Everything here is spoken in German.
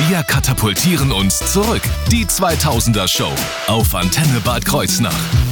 Wir katapultieren uns zurück. Die 2000er Show auf Antenne Bad Kreuznach.